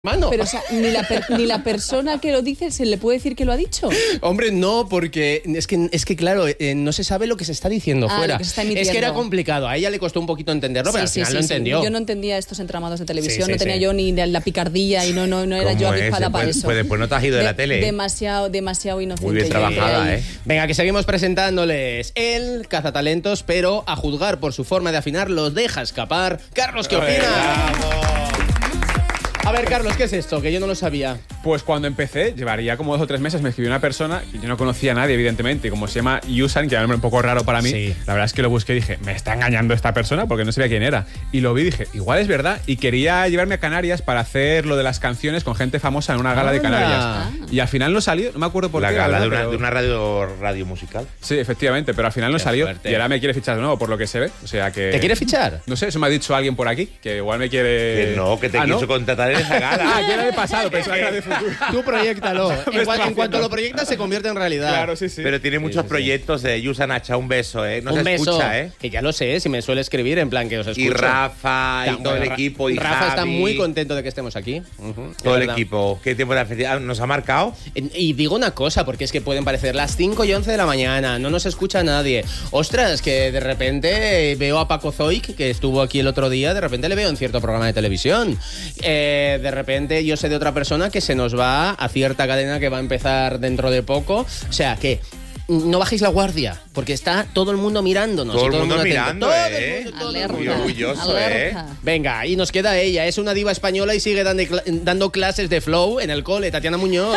Mano. Pero, o sea, ni la persona que lo dice se le puede decir que lo ha dicho. Hombre, no, porque es que claro, no se sabe lo que se está diciendo fuera. Lo que se está emitiendo. Es que era complicado. A ella le costó un poquito entenderlo, pero al final lo entendió. Yo no entendía estos entramados de televisión, no tenía yo ni la picardía y no era yo avispada para eso. Pues después no te has ido de la tele. Demasiado inocente. Muy bien trabajada, Venga, que seguimos presentándoles el cazatalentos, pero a juzgar por su forma de afinar los deja escapar. Carlos, ¿qué opinas? A ver, Carlos, ¿qué es esto? Que yo no lo sabía. Pues cuando empecé, llevaría como 2 o 3 meses, me escribió una persona que yo no conocía a nadie, evidentemente, y como se llama Yusan, que era un nombre un poco raro para mí, sí. La verdad es que lo busqué y dije, me está engañando esta persona porque no sabía quién era. Y lo vi y dije, igual es verdad, y quería llevarme a Canarias para hacer lo de las canciones con gente famosa en una gala de Canarias. Y al final no salió, no me acuerdo por qué. La gala verdad, de una radio musical. Sí, efectivamente, pero al final no salió. Fuerte. Y ahora me quiere fichar de nuevo, por lo que se ve. O sea que... ¿Te quiere fichar? No sé, eso me ha dicho alguien por aquí, que igual me quiere... Que no, que te quiso contratar en esa gala. Que era de pasado, pensaba que era de futuro. Tú proyéctalo. En cuanto lo proyectas, se convierte en realidad. Claro, sí, sí. Pero tiene muchos proyectos de Yusan Hacha, un beso, No un se beso, escucha, Que ya lo sé, si me suele escribir, en plan que os escucho. Y Rafa, y todo el equipo, y Rafa Javi. está muy contento de que estemos aquí. Todo el verdad. equipo. ¿Qué tiempo de felicidad nos ha marcado? Y digo una cosa, porque es que pueden parecer las 5 y 11 de la mañana, no nos escucha nadie. Ostras, que de repente veo a Paco Zoic, que estuvo aquí el otro día, de repente le veo en cierto programa de televisión. De repente yo sé de otra persona que se nos va a cierta cadena que va a empezar dentro de poco. O sea, que no bajéis la guardia, porque está todo el mundo mirándonos. Todo el mundo atento. mirando, Todo el mundo, todo el Alerta, Muy mundo. orgulloso, alerta. Venga, y nos queda ella, es una diva española y sigue dando clases de flow en el cole, Tatiana Muñoz.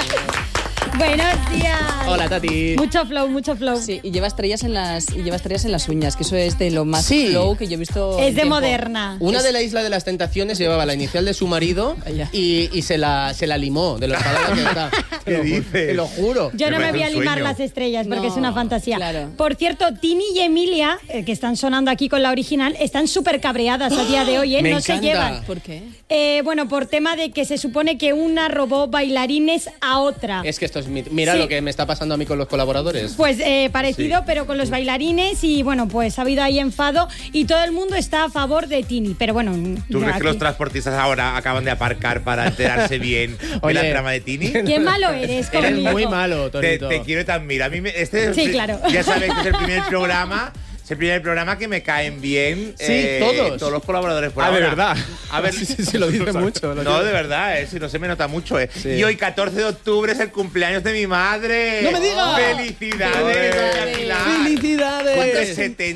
Buenos días. Hola, Tati. Mucho flow, mucho flow. Sí, y lleva estrellas en las uñas, que eso es de lo más Sí. flow que yo he visto. Es en de tiempo. moderna. Una de la Isla de las Tentaciones llevaba la inicial de su marido Vaya. y se la limó de los palabras que está. ¿Qué dices? Te lo juro. Yo Me no me parece voy a un limar sueño. las estrellas porque No, es una fantasía. claro. Por cierto, Tini y Emilia, que están sonando aquí con la original, están súper cabreadas a día de hoy, Me no se encanta. llevan. ¿Por qué? Bueno, por tema de que se supone que una robó bailarines a otra. Es que esto es mira Sí. lo que me está pasando a mí con los colaboradores. Pues parecido, pero con los bailarines y bueno, pues ha habido ahí enfado y todo el mundo está a favor de Tini. Pero bueno, ¿Tú crees aquí- que los transportistas ahora acaban de aparcar para enterarse bien de Oye. la trama de Tini? Qué malo eres Eres conmigo. muy malo, Te Torito. quiero tan mira. A mí Sí, claro. Ya sabes que es el primer programa. Es el primer programa que me caen bien. Sí, todos. Todos los colaboradores por Ah, ahora. de verdad. A ver, Sí, lo dice mucho. No, de verdad, si no se me nota mucho, Sí. Y hoy, 14 de octubre, es el cumpleaños de mi madre. ¡No me digas! ¡Felicidades, doña Pilar! ¡Felicidades! Cumple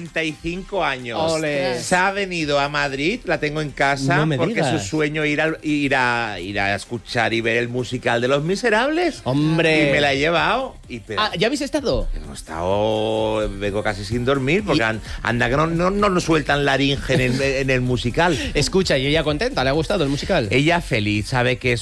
75 años. Ole. Se ha venido a Madrid, la tengo en casa, No me porque digas. es su sueño ir a escuchar y ver el musical de Los Miserables. Hombre. Y me la he llevado. Ah, ¿ya habéis estado? Hemos estado, vengo casi sin dormir, porque anda que no nos sueltan laringe en el musical. Escucha, y ella contenta, ¿le ha gustado el musical? Ella feliz, sabe que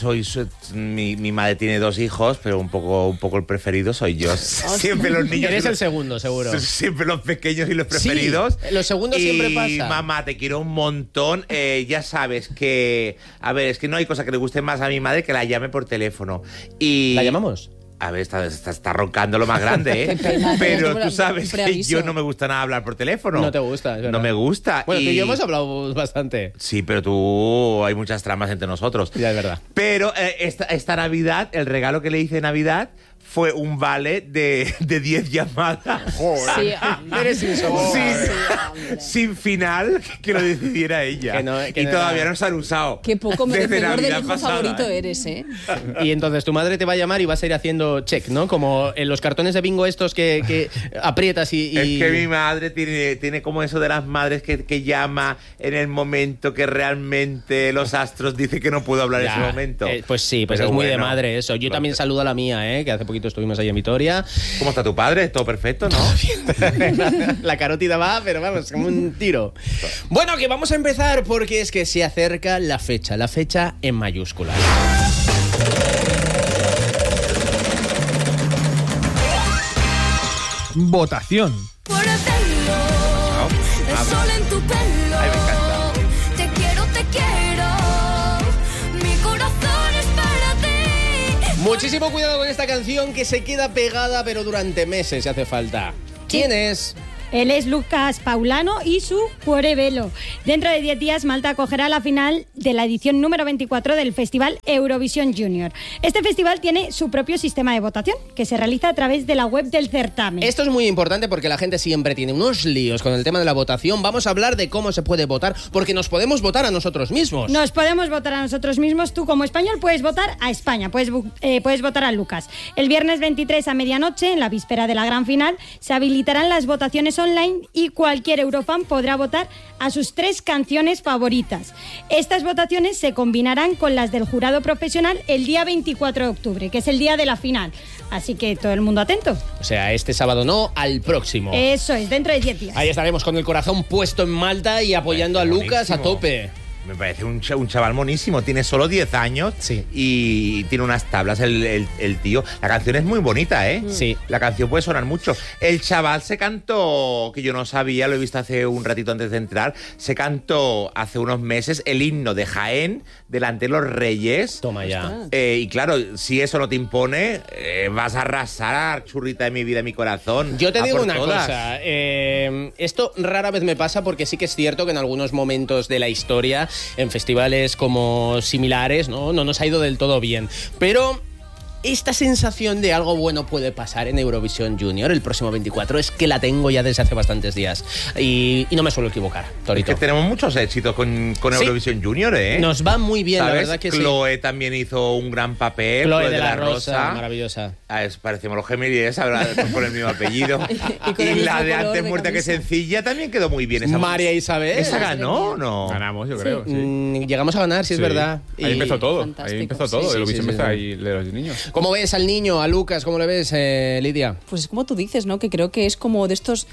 mi madre tiene 2 hijos, pero un poco el preferido soy yo. Siempre los niños. Eres el segundo, seguro. Siempre los pequeños y los preferidos. Sí, los segundos siempre Y pasa. mamá, te quiero un montón. Ya sabes que, a ver, es que no hay cosa que le guste más a mi madre que la llame por teléfono. Y ¿La llamamos? A ver, está roncando lo más grande, Qué pena, Pero tienes tú sabes un que preaviso. yo no me gusta nada hablar por teléfono. No te gusta, es verdad. No me gusta. Bueno, tú y y yo hemos hablado bastante. Sí, pero tú hay muchas tramas entre nosotros. Ya, es verdad. Pero esta Navidad, el regalo que le hice de Navidad fue un vale de 10 llamadas. Sí, hombre. Eres insoportable. hombre. Sin final, que lo decidiera ella. Que y no todavía era- no se han usado. Qué poco Desde merecedor del Navidad hijo pasada, favorito eres, ¿eh? Y entonces tu madre te va a llamar y vas a ir haciendo check, ¿no? Como en los cartones de bingo estos que aprietas y... Es que mi madre tiene como eso de las madres que llama en el momento que realmente los astros dicen que no puedo hablar en Ya, ese momento. pues sí, pues Pero es muy de bueno, madre eso. Yo también saludo a la mía, que hace poquito estuvimos ahí en Vitoria. ¿Cómo está tu padre? ¿Todo perfecto, no? La carótida va, pero vamos, como un tiro. Bueno, que vamos a empezar porque es que se acerca la fecha en mayúsculas. Votación. Por el pelo, el sol en tu pelo. Ay, me encanta. Te quiero, mi corazón es para ti. Muchísimo cuidado con esta canción que se queda pegada, pero durante meses si hace falta. ¿Quién es? Él es Lucas Paulano y su Cuore Velo. Dentro de 10 días, Malta acogerá la final de la edición número 24 del Festival Eurovisión Junior. Este festival tiene su propio sistema de votación, que se realiza a través de la web del certamen. Esto es muy importante porque la gente siempre tiene unos líos con el tema de la votación. Vamos a hablar de cómo se puede votar, porque nos podemos votar a nosotros mismos. Nos podemos votar a nosotros mismos. Tú, como español, puedes votar a España, puedes votar a Lucas. El viernes 23 a medianoche, en la víspera de la gran final, se habilitarán las votaciones online y cualquier eurofan podrá votar a sus 3 canciones favoritas. Estas votaciones se combinarán con las del jurado profesional el día 24 de octubre, que es el día de la final. Así que todo el mundo atento. O sea, este sábado no, al próximo. Eso es, dentro de 10 días. Ahí estaremos con el corazón puesto en Malta y apoyando a Lucas a tope. Me parece un chaval monísimo, tiene solo 10 años y tiene unas tablas el tío. La canción es muy bonita, ¿eh? Sí. La canción puede sonar mucho. El chaval se cantó, que yo no sabía, lo he visto hace un ratito antes de entrar, se cantó hace unos meses el himno de Jaén delante de los Reyes. Toma ya. Y claro, si eso no te impone, vas a arrasar, churrita de mi vida, mi corazón. Yo te a digo por una todas. cosa, esto rara vez me pasa porque sí que es cierto que en algunos momentos de la historia, en festivales como similares, no nos ha ido del todo bien. Pero esta sensación de algo bueno puede pasar en Eurovisión Junior el próximo 24 es que la tengo ya desde hace bastantes días. Y no me suelo equivocar, Torito. Es que tenemos muchos éxitos con Eurovisión Junior, ¿eh? Nos va muy bien, ¿sabes? la verdad que Chloe también hizo un gran papel. Chloe de la Rosa, maravillosa. Parecemos los Gemeliers, con el mismo apellido. y la de Antes muerta que sencilla también quedó muy bien. Esa María Isabel. ¿Esa ganó o no? Ganamos, yo creo, sí. Llegamos a ganar, sí, es verdad. Ahí empezó todo. Fantástico. Ahí empezó todo. Sí, Eurovisión sí, empezó sí. ahí de los niños. ¿Cómo ves al niño, a Lucas? ¿Cómo le ves, Lidia? Pues es como tú dices, ¿no? Que creo que es como de estos,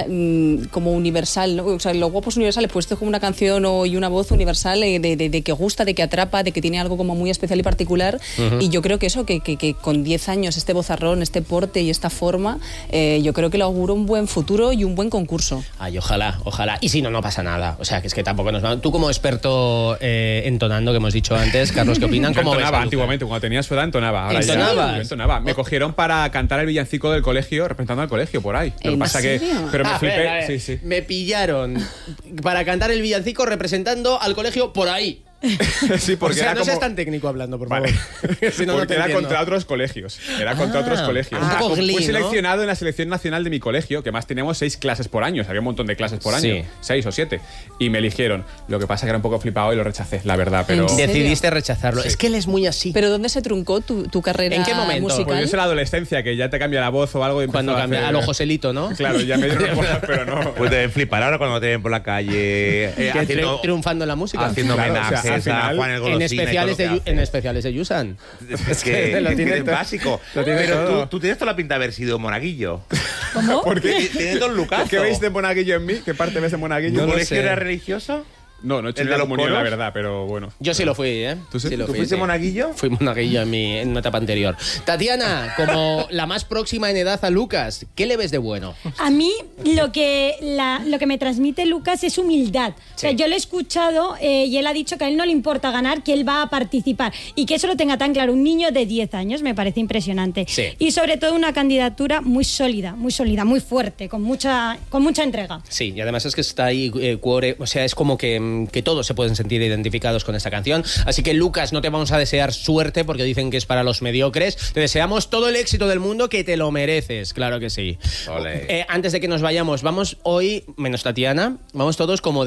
como universal, ¿no? O sea, los guapos universales, pues esto es como una canción y una voz universal de que gusta, de que atrapa, de que tiene algo como muy especial y particular. Y yo creo que eso, que con 10 años, este vozarrón, este porte y esta forma, yo creo que le auguro un buen futuro y un buen concurso. Ay, ojalá. Y si no, no pasa nada. O sea, que es que tampoco nos va. Tú como experto entonando, que hemos dicho antes, Carlos, ¿qué opinan? Yo ¿Cómo ves a entonaba Lucas? antiguamente, cuando tenía su edad entonaba. Ahora ¿Entonabas? yo entonaba. Me cogieron para cantar el villancico del colegio, representando al colegio por ahí. Lo que ¿En pasa que. serio? Pero me A flipé. ver. Sí. Me pillaron para cantar el villancico representando al colegio por ahí. Sí, O porque sea, era no como... seas tan técnico hablando, por Vale. favor. Si no, no porque te era entiendo. contra otros colegios. Era contra otros colegios. un poco Glee, fui ¿no? seleccionado en la selección nacional de mi colegio, que más teníamos 6 clases por año. Había un montón de clases por año. Sí. 6 o 7. Y me eligieron. Lo que pasa que era un poco flipado y lo rechacé, la verdad. Pero... ¿En serio? Decidiste rechazarlo. Sí. Es que él es muy así. ¿Pero dónde se truncó tu carrera ¿En qué momento? musical? Pues yo es en la adolescencia, que ya te cambia la voz o algo. Y Cuando empezó cambia hacer- a lo Joselito, ¿no? Claro, ya me dieron bolas, pero no. Pues deben flipar ahora cuando te ven por la calle Que triunfando en la música. haciendo Claro, homenajes o sea, al final, a Juan el Golosina en y todo especiales, lo que hace. en especiales de Yusan. Es que lo tiene es todo. básico. Lo tiene Pero todo. tú tienes toda la pinta de haber sido monaguillo. ¿Cómo? ¿Por qué? Tienes dos lucas. ¿Qué veis de monaguillo en mí? ¿Qué parte ves de monaguillo? ¿Tu No lo colegio sé. era religioso? No, no he hecho ¿El ni de la los comunión, la coros? verdad, pero bueno. Yo sí lo fui, ¿eh? ¿Tú sí? lo ¿Tú fui, fuiste sí. monaguillo? Fui monaguillo en una etapa anterior. Tatiana, como la más próxima en edad a Lucas, ¿qué le ves de bueno? A mí lo que me transmite Lucas es humildad. O sea, Sí. yo lo he escuchado y él ha dicho que a él no le importa ganar, que él va a participar. Y que eso lo tenga tan claro un niño de 10 años me parece impresionante. Sí. Y sobre todo una candidatura muy sólida, muy fuerte, con mucha entrega. Sí, y además es que está ahí Cuore, o sea, es como que todos se pueden sentir identificados con esta canción. Así que, Lucas, no te vamos a desear suerte porque dicen que es para los mediocres. Te deseamos todo el éxito del mundo, que te lo mereces, claro que sí. Ole. Antes de que nos vayamos, vamos hoy, menos Tatiana, vamos todos como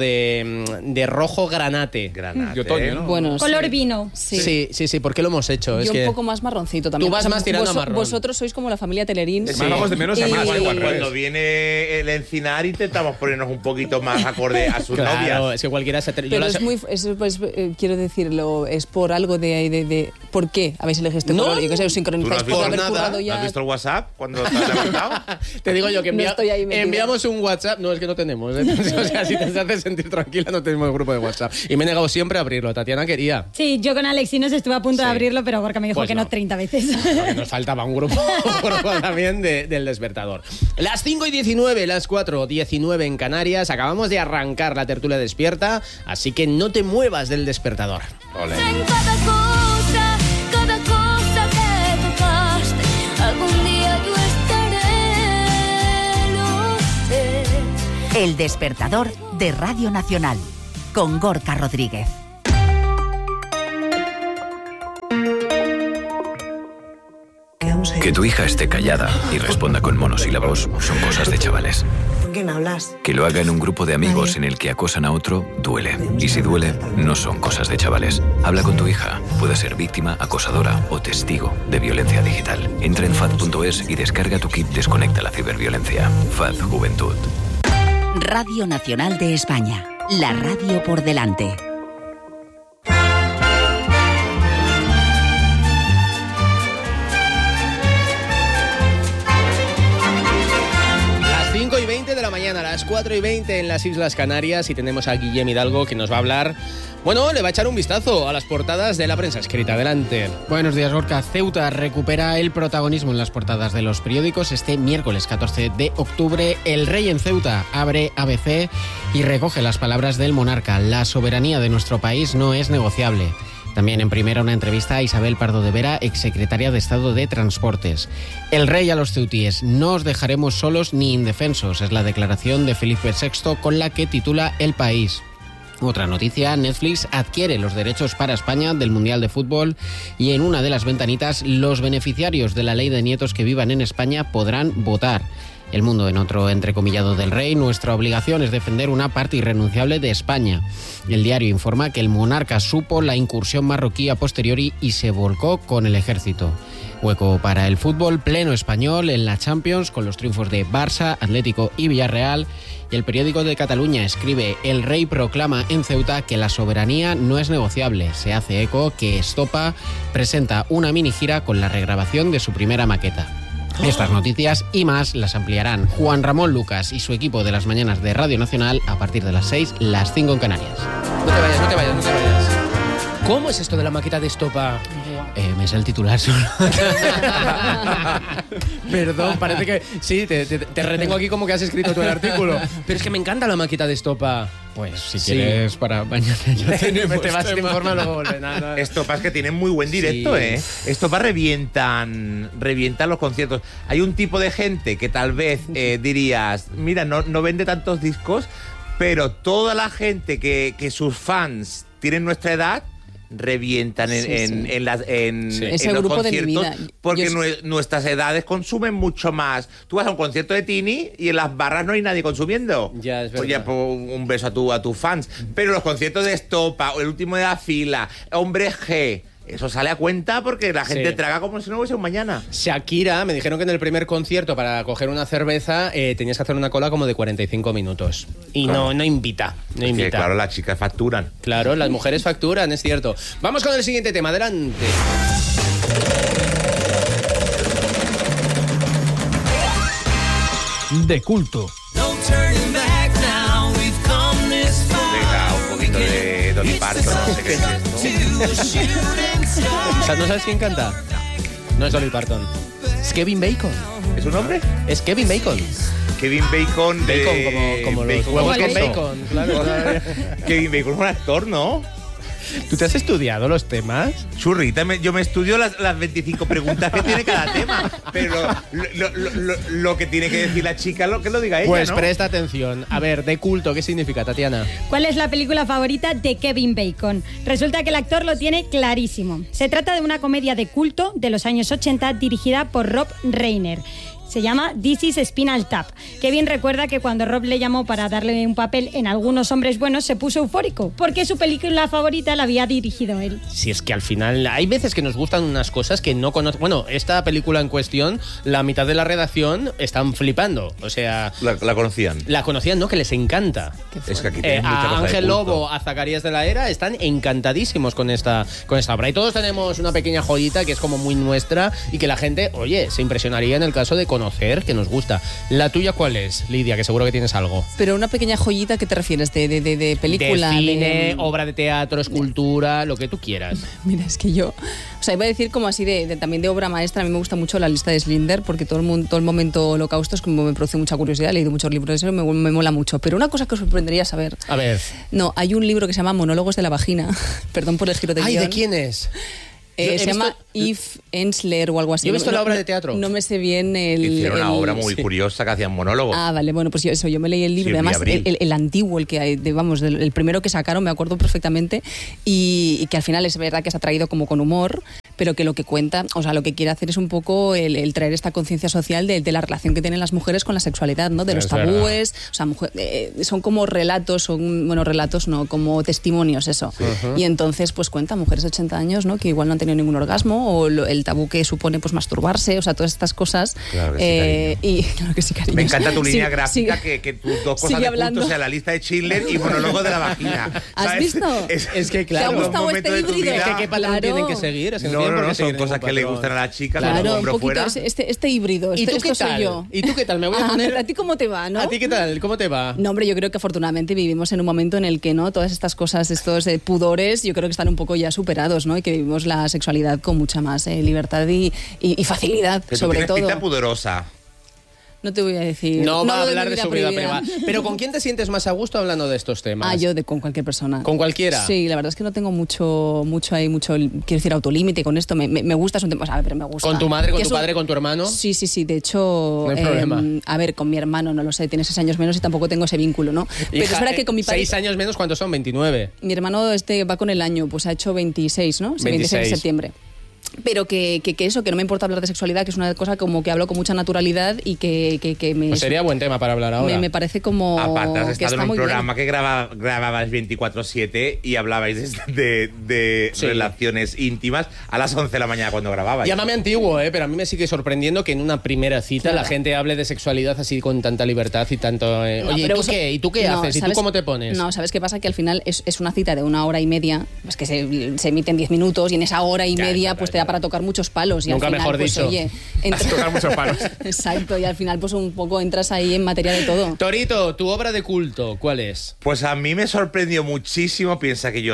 de rojo granate. Granate. Y otoño, ¿no? Bueno, Color sí. vino. Sí. Sí, ¿por qué lo hemos hecho? Yo Es un que poco más marroncito también. Tú vas más tirando a marrón. Vosotros sois como la familia Telerín. Más vamos de menos a más, Y- igual, Cuando viene el Encinar intentamos ponernos un poquito más acorde a sus claro, novias. es que cualquiera se... yo Pero las- es muy, quiero decirlo, es por algo de ¿por qué habéis elegido este No, color? Yo que sé, os ¿Tú no sincronizáis has por visto haber nada? currado ¿No has ya. visto el WhatsApp cuando te has levantado? Te digo yo que No estoy ahí metida. enviamos un WhatsApp. No, es que no tenemos. ¿eh? O sea, si te haces sentir tranquila, no tenemos el grupo de WhatsApp. Y me he negado siempre a abrirlo. Tatiana quería. Sí, yo con Alexinos estuve a punto de Sí. abrirlo, pero Gorka me dijo Pues que no. no 30 veces. Porque nos faltaba un grupo también del despertador. Las 5:19, las 4:19 en Canarias. Acabamos de arrancar la tertulia despierta, así que no te muevas del despertador. Ole. En cada cosa que tocaste, algún día yo estaré, lo sé. El despertador de Radio Nacional, con Gorka Rodríguez. Que tu hija esté callada y responda con monosílabos son cosas de chavales. ¿Con quién hablas? Que lo haga en un grupo de amigos en el que acosan a otro, duele. Y si duele, no son cosas de chavales. Habla con tu hija. Puede ser víctima, acosadora o testigo de violencia digital. Entra en fad.es y descarga tu kit Desconecta la ciberviolencia. FAD Juventud. Radio Nacional de España. La radio por delante. Las 5:20 de la mañana, las 4:20 en las Islas Canarias, y tenemos a Guillem Hidalgo que nos va a hablar. Bueno, le va a echar un vistazo a las portadas de la prensa escrita. Adelante. Buenos días, Gorka. Ceuta recupera el protagonismo en las portadas de los periódicos. Este miércoles 14 de octubre, El Rey en Ceuta abre ABC y recoge las palabras del monarca. La soberanía de nuestro país no es negociable. También en primera una entrevista a Isabel Pardo de Vera, exsecretaria de Estado de Transportes. El rey a los ceutíes: no os dejaremos solos ni indefensos, es la declaración de Felipe VI con la que titula El País. Otra noticia: Netflix adquiere los derechos para España del Mundial de Fútbol, y en una de las ventanitas, los beneficiarios de la ley de nietos que vivan en España podrán votar. El Mundo, en otro entrecomillado del rey: nuestra obligación es defender una parte irrenunciable de España. El Diario informa que el monarca supo la incursión marroquí a posteriori y se volcó con el ejército. Hueco para el fútbol: pleno español en la Champions, con los triunfos de Barça, Atlético y Villarreal. Y el Periódico de Cataluña escribe: el rey proclama en Ceuta que la soberanía no es negociable. Se hace eco que Estopa presenta una mini gira con la regrabación de su primera maqueta. Estas noticias y más las ampliarán Juan Ramón Lucas y su equipo de las mañanas de Radio Nacional a partir de las 6, las 5 en Canarias. No te vayas, no te vayas, no te vayas. ¿Cómo es esto de la maqueta de Estopa? Me sé el titular solo. Perdón, parece que sí, te retengo aquí como que has escrito tú el artículo. Pero es que me encanta la maqueta de Estopa. Pues si quieres para mañana ya tenemos te vas tema. de informa luego vuelve. Nada. Estopas que tienen muy buen directo, Sí. Estopas revientan los conciertos. Hay un tipo de gente que tal vez dirías, mira, no vende tantos discos, pero toda la gente que sus fans tienen nuestra edad revientan en Ese los grupo de mi conciertos, vida. porque Yo- nuestras edades consumen mucho más. Tú vas a un concierto de Tini y en las barras no hay nadie consumiendo. Ya, es verdad. Oye, pues, un beso a tus fans. Pero los conciertos de Estopa, o el último de la fila, Hombre G, eso sale a cuenta porque la gente Sí. traga como si no hubiese un mañana. Shakira, me dijeron que en el primer concierto para coger una cerveza tenías que hacer una cola como de 45 minutos. Y Claro. no invita, no Que, invita. claro, las chicas facturan. Claro, las mujeres facturan, es cierto. Vamos con el siguiente tema, adelante. De culto. Venga, un poquito de Dolly Parton, no sé qué es esto. O sea, ¿no sabes quién canta? No es Dolly Parton. Es Kevin Bacon. ¿Es un hombre? Es Kevin Bacon. Kevin Bacon de... Bacon, como los Bacon huevos con con queso. bacon. Claro, claro. Kevin Bacon es un actor, ¿no? ¿Tú te has estudiado los temas? Churrita, yo me estudio las 25 preguntas que tiene cada tema. Pero lo que tiene que decir la chica, que lo diga ella, Pues ¿no? presta atención. A ver, de culto, ¿qué significa, Tatiana? ¿Cuál es la película favorita de Kevin Bacon? Resulta que el actor lo tiene clarísimo. Se trata de una comedia de culto de los años 80 dirigida por Rob Reiner. Se llama This is Spinal Tap. Kevin recuerda que cuando Rob le llamó para darle un papel en Algunos hombres buenos se puso eufórico, porque su película favorita la había dirigido él. Si es que al final hay veces que nos gustan unas cosas que no conocen. Bueno, esta película en cuestión, la mitad de la redacción están flipando. O sea, La conocían. la conocían, ¿no? Que les encanta. Es que aquí tienen mucha A cosa de Ángel culto. Lobo, a Zacarías de la Era, están encantadísimos con esta obra. Y todos tenemos una pequeña joyita que es como muy nuestra y que la gente, oye, se impresionaría en el caso de conocer, que nos gusta. ¿La tuya cuál es, Lidia? Que seguro que tienes algo. Pero una pequeña joyita, ¿qué te refieres? ¿De película? De cine, de- obra de teatro, escultura, lo que tú quieras. Mira, es que yo, o sea, iba a decir como así también de obra maestra. A mí me gusta mucho La lista de Schindler, porque todo el momento holocausto es como me produce mucha curiosidad. He leído muchos libros de eso y me mola mucho. Pero una cosa que os sorprendería saber. A ver. No, hay un libro que se llama Monólogos de la vagina. Perdón por el giro de Ay, guión. ¿de quién es? Se llama If Ensler o algo así. Yo he visto la obra de teatro. No me sé bien Hicieron una obra muy curiosa que hacían monólogos. Ah, vale, bueno, pues yo me leí el libro. Además, el antiguo, el que hay, el primero que sacaron, me acuerdo perfectamente, y que al final es verdad que se ha traído como con humor, pero que lo que cuenta, o sea, lo que quiere hacer es un poco el traer esta conciencia social de la relación que tienen las mujeres con la sexualidad, ¿no? De los tabúes, o sea, son como relatos, como testimonios, eso. Uh-huh. Y entonces, pues cuenta mujeres de 80 años, ¿no? Que igual no han tenido ningún orgasmo, o el tabú que supone, pues, masturbarse, o sea, todas estas cosas. Claro que sí, claro que sí, cariño. Me encanta tu línea gráfica, que tus dos cosas de culto sea la lista de Schindler y monólogo de la vagina. ¿Has visto? Es que claro. ¿Te ha gustado este híbrido? Es que qué patrón tienen que seguir. Es que no, son cosas que le gustan a las chicas, claro, un poquito fuera. Este híbrido, ¿Y tú qué tal? Soy yo. ¿Y tú qué tal? Me voy a poner... ¿A ti cómo te va, no? ¿A ti qué tal? ¿Cómo te va? No, hombre, yo creo que afortunadamente vivimos en un momento en el que, ¿no? Todas estas cosas, estos pudores, yo creo que están un poco ya superados, ¿no? Y que vivimos la sexualidad con mucha más libertad y facilidad, que sobre todo. Pinta pudorosa. No te voy a decir. No va a hablar de su vida privada. Pero ¿con quién te sientes más a gusto hablando de estos temas? Yo con cualquier persona. ¿Con cualquiera? Sí, la verdad es que no tengo mucho quiero decir, autolímite con esto. Me gusta, es un tema, pero me gusta. ¿Con tu madre, con tu padre, con tu hermano? Sí, de hecho... No hay problema. A ver, con mi hermano, no lo sé, tiene 6 años menos y tampoco tengo ese vínculo, ¿no? Pero es verdad que con mi padre... 6 años menos, ¿cuántos son? 29. Mi hermano va con el año, pues ha hecho 26, ¿no? 26 de septiembre. Pero que eso, que no me importa hablar de sexualidad, que es una cosa como que hablo con mucha naturalidad y que me... Pues sería buen tema para hablar ahora. Me parece como... Aparte, has que estado está en un muy programa que grababas 24/7 y hablabais de relaciones íntimas a las 11 de la mañana cuando grababais. Llámame antiguo, pero a mí me sigue sorprendiendo que en una primera cita la gente hable de sexualidad así con tanta libertad y tanto... Oye, ¿y tú qué haces? ¿Y tú cómo te pones? No, ¿sabes qué pasa? Que al final es una cita de 1 hora y media, pues que se emiten 10 minutos y en esa hora y media pues te da para tocar muchos palos. Y nunca al final, mejor pues, dicho. Oye, tocar muchos palos. Exacto, y al final pues un poco entras ahí en materia de todo. Torito, tu obra de culto, ¿cuál es? Pues a mí me sorprendió muchísimo. Piensa que yo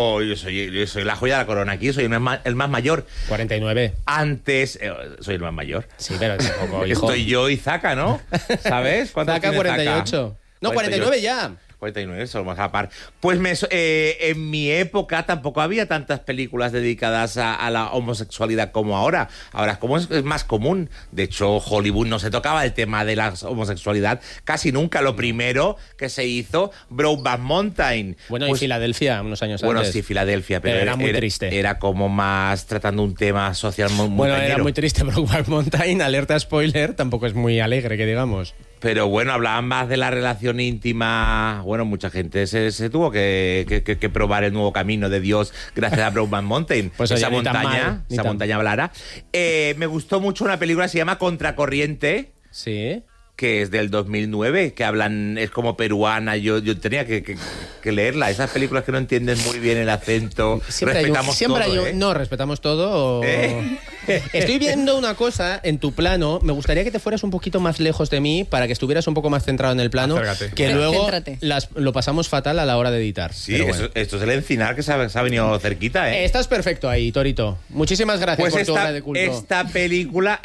soy la joya de la corona aquí, soy el más mayor. 49. Antes, soy el más mayor. Sí, pero tampoco, hijo. Estoy yo y Zaka, ¿no? ¿Sabes? Zaka 48. No, 49 ya. 49, somos a par. Pues en mi época tampoco había tantas películas dedicadas a la homosexualidad como ahora. Ahora como es más común. De hecho, Hollywood no se tocaba el tema de la homosexualidad casi nunca. Lo primero que se hizo, Brokeback Mountain. Bueno, pues, y Filadelfia, unos años antes. Bueno, sí, Filadelfia, pero era muy triste. Era como más tratando un tema social muy bueno, cañero. era muy triste. Brokeback Mountain, alerta spoiler, tampoco es muy alegre, que digamos. Pero bueno, hablaban más de la relación íntima. Bueno, mucha gente se tuvo que probar el nuevo camino de Dios gracias a Brokeback Mountain. Pues esa montaña hablara. Me gustó mucho una película que se llama Contracorriente. Sí. Que es del 2009, que es como peruana. Yo tenía que leerla. Esas películas que no entienden muy bien el acento. Respetamos todo. No, respetamos todo. Estoy viendo una cosa en tu plano. Me gustaría que te fueras un poquito más lejos de mí para que estuvieras un poco más centrado en el plano. Acércate. Que luego lo pasamos fatal a la hora de editar. Sí, bueno. Esto es el Encinar que se ha venido cerquita, ¿eh? Estás perfecto ahí, Torito. Muchísimas gracias por tu obra de culto. Esta película,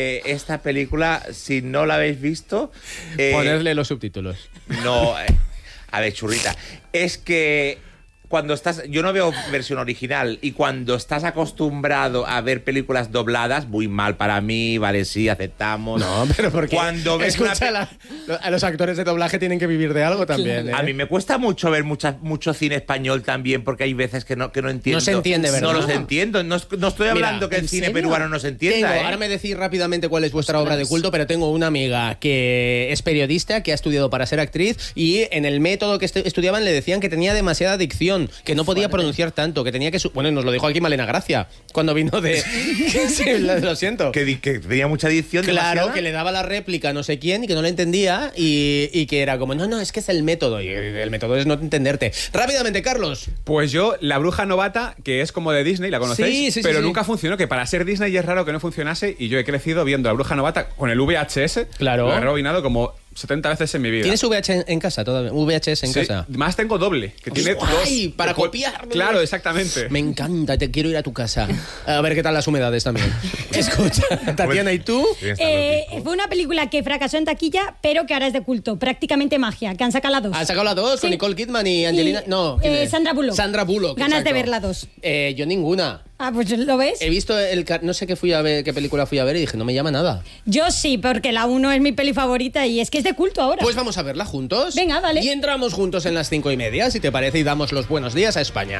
si no la habéis visto... ponerle los subtítulos. No, a ver, churrita. Es que cuando yo no veo versión original, y cuando estás acostumbrado a ver películas dobladas, muy mal para mí, vale, sí, aceptamos. No, pero porque cuando ves a los actores de doblaje tienen que vivir de algo también. A mí me cuesta mucho ver mucho cine español también, porque hay veces que no entiendo. No se entiende, ¿verdad? No los entiendo. No estoy hablando que el cine peruano no se entienda. Ahora me decís rápidamente cuál es vuestra obra de culto, pero tengo una amiga que es periodista, que ha estudiado para ser actriz, y en el método que estudiaban le decían que tenía demasiada dicción, que no podía pronunciar tanto, que tenía que... Bueno, nos lo dijo aquí Malena Gracia, cuando vino de... Sí, lo siento. Que tenía mucha dicción. Claro, demasiada. que le daba la réplica a no sé quién y que no la entendía, y que era como, no, es que es el método, y el método es no entenderte. Rápidamente, Carlos. Pues yo, La Bruja Novata, que es como de Disney, la conocéis, pero nunca funcionó, que para ser Disney es raro que no funcionase, y yo he crecido viendo La Bruja Novata con el VHS. Claro. Lo he rebobinado como 70 veces en mi vida. ¿Tienes VHS en casa todavía? VHS en casa. Más tengo doble, que tiene ¡ay! Dos. Para copiar. Claro, exactamente. Me encanta, te quiero ir a tu casa. A ver qué tal las humedades también. Escucha, Tatiana, ¿y tú? Fue una película que fracasó en taquilla, pero que ahora es de culto. Prácticamente Magia, que han sacado la 2. ¿Han sacado la 2 con Nicole Kidman y Angelina? No, Sandra Bullock. Sandra Bullock. Ganas exacto. de ver la 2. Yo ninguna. Ah, pues ¿lo ves? He visto no sé qué película fui a ver y dije, no me llama nada. Yo sí, porque la 1 es mi peli favorita y es que es de culto ahora. Pues vamos a verla juntos. Venga, vale. Y entramos juntos en las 5:30, si te parece, y damos los buenos días a España.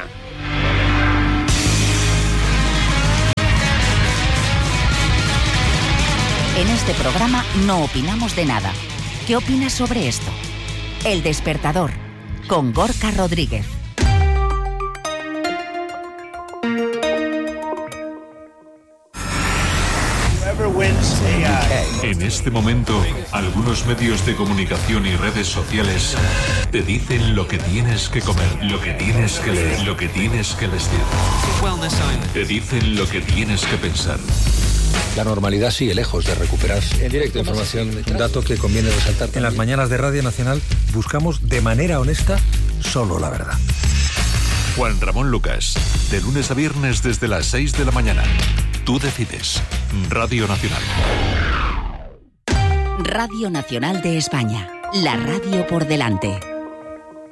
En este programa no opinamos de nada. ¿Qué opinas sobre esto? El Despertador, con Gorka Rodríguez. En este momento, algunos medios de comunicación y redes sociales te dicen lo que tienes que comer, lo que tienes que leer, lo que tienes que vestir. Te dicen lo que tienes que pensar. La normalidad sigue lejos de recuperarse. En directo, información, un dato que conviene resaltar. En las mañanas de Radio Nacional buscamos de manera honesta solo la verdad. Juan Ramón Lucas, de lunes a viernes desde las 6 de la mañana. Tú decides. Radio Nacional. Radio Nacional de España. La radio por delante.